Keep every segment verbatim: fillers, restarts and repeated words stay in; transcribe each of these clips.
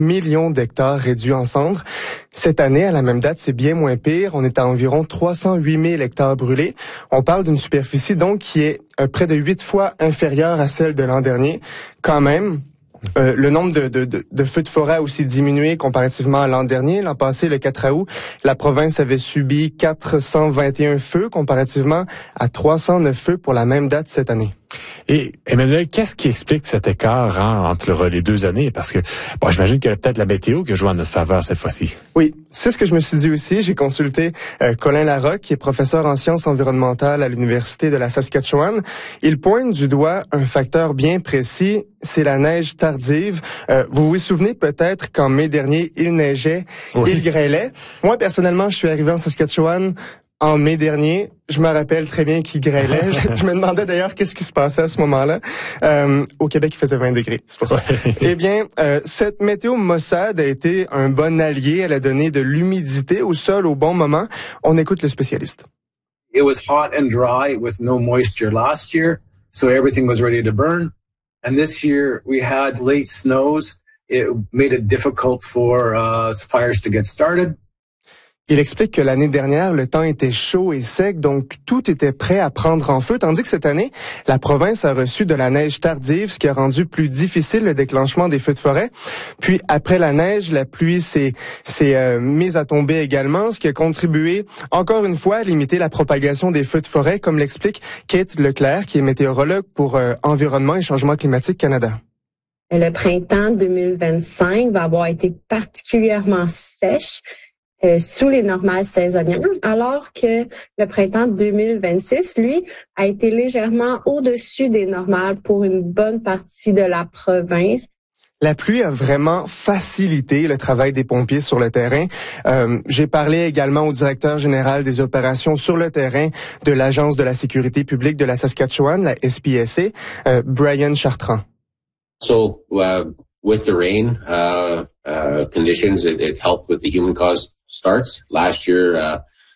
millions d'hectares réduits en cendres. Cette année, à la même date, c'est bien moins pire. On est à environ trois cent huit mille hectares brûlés. On parle d'une superficie donc qui est euh, près de huit fois inférieure à celle de l'an dernier. Quand même, Euh, le nombre de, de, de, de feux de forêt a aussi diminué comparativement à l'an dernier. L'an passé, le quatre août, la province avait subi quatre cent vingt et un feux comparativement à trois cent neuf feux pour la même date cette année. Et Emmanuel, qu'est-ce qui explique cet écart hein, entre les deux années? Parce que, bon, j'imagine qu'il y a peut-être la météo qui a joué en notre faveur cette fois-ci. Oui, c'est ce que je me suis dit aussi. J'ai consulté euh, Colin Larocque, qui est professeur en sciences environnementales à l'Université de la Saskatchewan. Il pointe du doigt un facteur bien précis, c'est la neige tardive. Euh, vous vous souvenez peut-être qu'en mai dernier, il neigeait, oui. Il grêlait. Moi, personnellement, je suis arrivé en Saskatchewan en mai dernier. Je me rappelle très bien qu'il grêlait. je, je me demandais d'ailleurs qu'est-ce qui se passait à ce moment-là. Euh, au Québec, il faisait vingt degrés, c'est pour ça. Ouais. Eh bien, euh, cette météo maussade a été un bon allié. Elle a donné de l'humidité au sol au bon moment. On écoute le spécialiste. It was hot and dry with no moisture last year, so everything was ready to burn. And this year we had late snows. It made it difficult for uh, fires to get started. Il explique que l'année dernière, le temps était chaud et sec, donc tout était prêt à prendre en feu, tandis que cette année, la province a reçu de la neige tardive, ce qui a rendu plus difficile le déclenchement des feux de forêt. Puis, après la neige, la pluie s'est, s'est euh, mise à tomber également, ce qui a contribué, encore une fois, à limiter la propagation des feux de forêt, comme l'explique Kate Leclerc, qui est météorologue pour euh, Environnement et Changement climatique Canada. Le printemps deux mille vingt-cinq va avoir été particulièrement sèche, Euh, sous les normales saisonnières, alors que le printemps deux mille vingt-six, lui, a été légèrement au-dessus des normales pour une bonne partie de la province. La pluie a vraiment facilité le travail des pompiers sur le terrain. Euh, j'ai parlé également au directeur général des opérations sur le terrain de l'Agence de la sécurité publique de la Saskatchewan, la S P S A, euh, Brian Chartrand. So, uh, with the rain uh, uh, conditions, it, it helped with the human-caused starts. Last year, uh,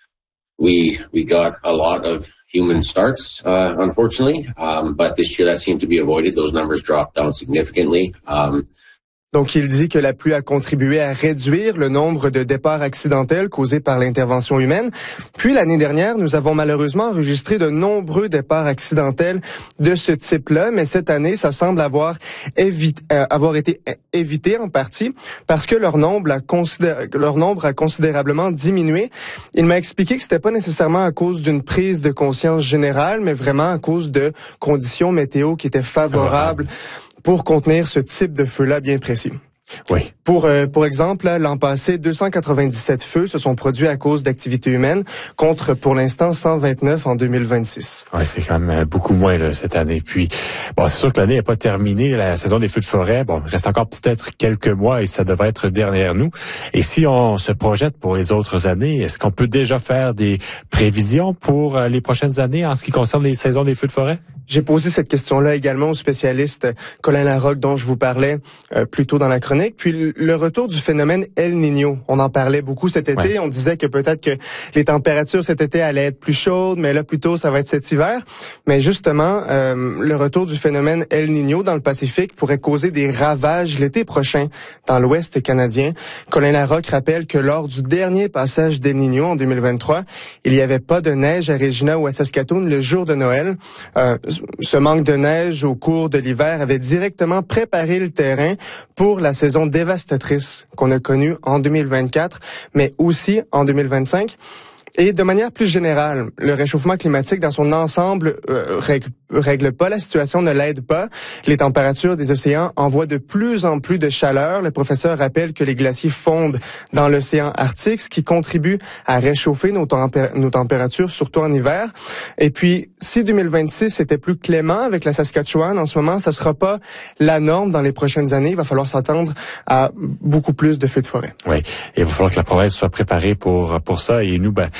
we we got a lot of human starts, uh, unfortunately, um, but this year that seemed to be avoided. Those numbers dropped down significantly. Um, Donc, il dit que la pluie a contribué à réduire le nombre de départs accidentels causés par l'intervention humaine. Puis, l'année dernière, nous avons malheureusement enregistré de nombreux départs accidentels de ce type-là, mais cette année, ça semble avoir, évité, euh, avoir été évité en partie parce que leur nombre, a considé- leur nombre a considérablement diminué. Il m'a expliqué que c'était pas nécessairement à cause d'une prise de conscience générale, mais vraiment à cause de conditions météo qui étaient favorables pour contenir ce type de feu-là bien précis. Oui. Pour euh, pour exemple, là, l'an passé, deux cent quatre-vingt-dix-sept feux se sont produits à cause d'activités humaines, contre pour l'instant cent vingt-neuf en deux mille vingt-six. Oui, c'est quand même beaucoup moins là, cette année. Puis, bon, c'est sûr que l'année n'est pas terminée, la saison des feux de forêt. Bon, il reste encore peut-être quelques mois et ça devrait être derrière nous. Et si on se projette pour les autres années, est-ce qu'on peut déjà faire des prévisions pour les prochaines années en ce qui concerne les saisons des feux de forêt? J'ai posé cette question-là également au spécialiste Colin Larocque dont je vous parlais euh, plus tôt dans la chronique. Puis le retour du phénomène El Niño, on en parlait beaucoup cet été. Ouais. On disait que peut-être que les températures cet été allaient être plus chaudes, mais là plutôt ça va être cet hiver. Mais justement, euh, le retour du phénomène El Niño dans le Pacifique pourrait causer des ravages l'été prochain dans l'Ouest canadien. Colin Larocque rappelle que lors du dernier passage d'El Niño en deux mille vingt-trois, il n'y avait pas de neige à Regina ou à Saskatoon le jour de Noël. Euh, Ce manque de neige au cours de l'hiver avait directement préparé le terrain pour la saison dévastatrice qu'on a connue en deux mille vingt-quatre, mais aussi en deux mille vingt-cinq. Et de manière plus générale, le réchauffement climatique dans son ensemble euh, règle, règle pas la situation, ne l'aide pas. Les températures des océans envoient de plus en plus de chaleur. Le professeur rappelle que les glaciers fondent dans l'océan Arctique, ce qui contribue à réchauffer nos, tempé- nos températures, surtout en hiver. Et puis, si deux mille vingt-six était plus clément avec la Saskatchewan, en ce moment, ça sera pas la norme dans les prochaines années. Il va falloir s'attendre à beaucoup plus de feux de forêt. Oui, et il va falloir que la province soit préparée pour pour ça. Et nous, ben,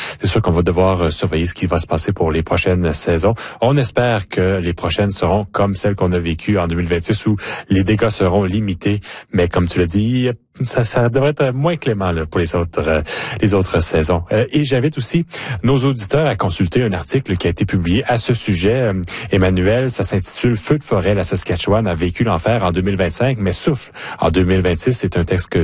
c'est sûr qu'on va devoir surveiller ce qui va se passer pour les prochaines saisons. On espère que les prochaines seront comme celles qu'on a vécues en deux mille vingt-six où les dégâts seront limités. Mais comme tu l'as dit, ça, ça devrait être moins clément là, pour les autres euh, les autres saisons. Euh, et j'invite aussi nos auditeurs à consulter un article qui a été publié à ce sujet. Euh, Emmanuel, ça s'intitule « Feu de forêt, la Saskatchewan a vécu l'enfer en deux mille vingt-cinq, mais souffle en deux mille vingt-six ». C'est un texte que